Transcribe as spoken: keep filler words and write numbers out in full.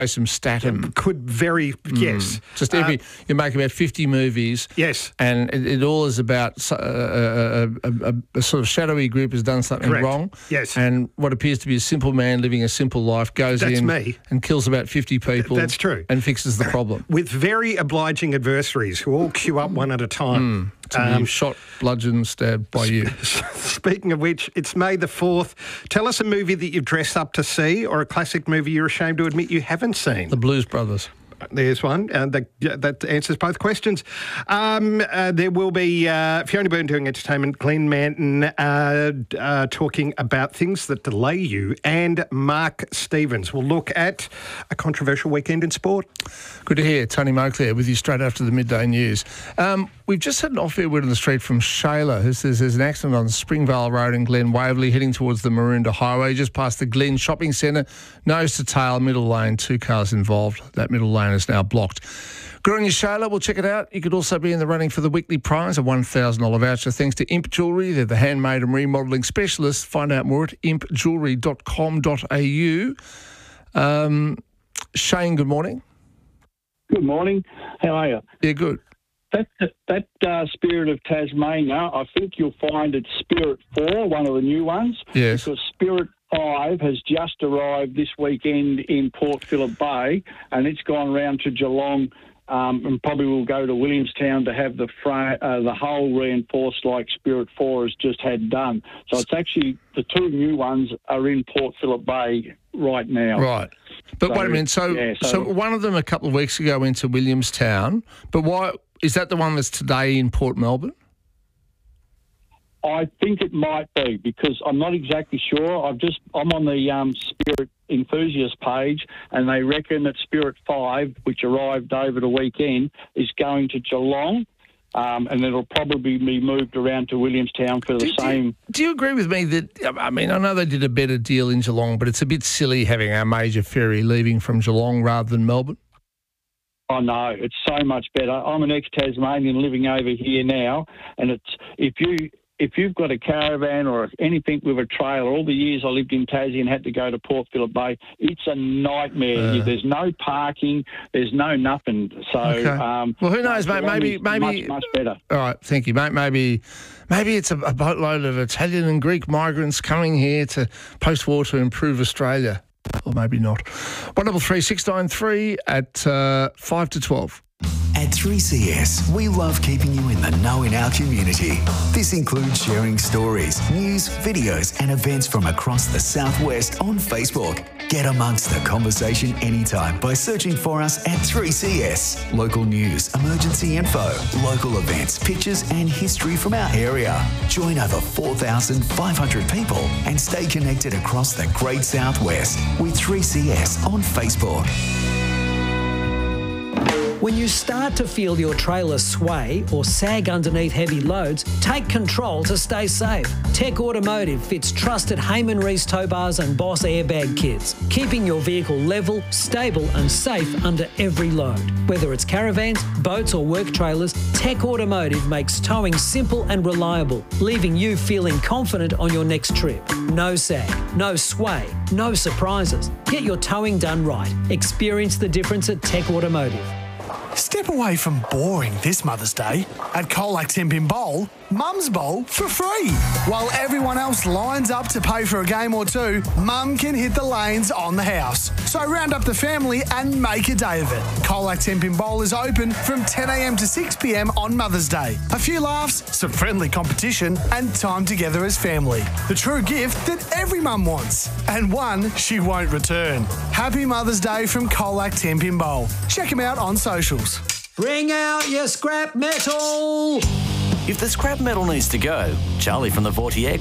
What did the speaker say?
Jason Statham. Could very, yes. Mm. Just every, uh, you make about fifty movies. Yes. And it, it all is about uh, a, a, a, a sort of shadowy group has done something Correct. wrong. Yes. And what appears to be a simple man living a simple life goes That's in me. and kills about fifty people. That's true. And fixes the problem. With very obliging adversaries who all queue up one at a time. Mm. To um, be shot, bludgeoned, stabbed by you. Speaking of which, it's May the fourth. Tell us a movie that you've dressed up to see or a classic movie you're ashamed to admit you haven't seen. The Blues Brothers. There's one. Uh, that, that answers both questions. Um, uh, there will be uh, Fiona Byrne doing entertainment, Glenn Manton uh, uh, talking about things that delay you, and Mark Stevens will look at a controversial weekend in sport. Good to hear. Tony Moclair with you straight after the midday news. Um, we've just had an off-air word on the street from Shayla, who says there's an accident on Springvale Road in Glen Waverley heading towards the Maroondah Highway, just past the Glen Shopping Centre, nose to tail, middle lane, two cars involved. That middle lane is now blocked. Good on you, Shayla. We'll check it out. You could also be in the running for the weekly prize, a one thousand dollars voucher, thanks to Imp Jewellery. They're the handmade and remodelling specialists. Find out more at imp jewellery dot com dot a u. Um, Shane, good morning. Good morning. How are you? Yeah, good. That that uh, Spirit of Tasmania, I think you'll find it's Spirit four, one of the new ones. Yes. Because Spirit five has just arrived this weekend in Port Phillip Bay, and it's gone round to Geelong, um, and probably will go to Williamstown to have the fra- uh, the hull reinforced like Spirit four has just had done. So it's actually, the two new ones are in Port Phillip Bay right now. Right. But So, wait a minute. So, yeah, so, so one of them a couple of weeks ago went to Williamstown, but why is that the one that's today in Port Melbourne? I think it might be, because I'm not exactly sure. I've just I'm on the um, Spirit enthusiast page, and they reckon that Spirit five, which arrived over the weekend, is going to Geelong, um, and it'll probably be moved around to Williamstown for the do, same. Do you, do you agree with me that, I mean, I know they did a better deal in Geelong, but it's a bit silly having our major ferry leaving from Geelong rather than Melbourne? I know, it's so much better. I'm an ex-Tasmanian living over here now, and it's if you... If you've got a caravan or anything with a trailer, all the years I lived in Tassie and had to go to Port Phillip Bay, it's a nightmare. Uh. There's no parking, there's no nothing. So, Okay. um, Well, who knows, mate? Maybe, it's maybe much, much better. All right, thank you, mate. Maybe, maybe it's a, a boatload of Italian and Greek migrants coming here to post-war to improve Australia, or maybe not. One double three six nine three at uh, five to twelve. At three C S, we love keeping you in the know in our community. This includes sharing stories, news, videos and events from across the Southwest on Facebook. Get amongst the conversation anytime by searching for us at three C S. Local news, emergency info, local events, pictures and history from our area. Join over four thousand five hundred people and stay connected across the Great Southwest with three C S on Facebook. When you start to feel your trailer sway or sag underneath heavy loads, take control to stay safe. Tech Automotive fits trusted Heyman Reese tow bars and Boss airbag kits, keeping your vehicle level, stable and safe under every load. Whether it's caravans, boats or work trailers, Tech Automotive makes towing simple and reliable, leaving you feeling confident on your next trip. No sag, no sway, no surprises. Get your towing done right. Experience the difference at Tech Automotive. Step away from boring this Mother's Day. At Colac Tenpin Bowl, Mum's Bowl for free. While everyone else lines up to pay for a game or two, Mum can hit the lanes on the house. So round up the family and make a day of it. Colac Tenpin Bowl is open from ten a m to six p m on Mother's Day. A few laughs, some friendly competition and time together as family. The true gift that every mum wants, and one she won't return. Happy Mother's Day from Colac Tenpin Bowl. Check them out on socials. Bring out your scrap metal! If the scrap metal needs to go, Charlie from the Vortier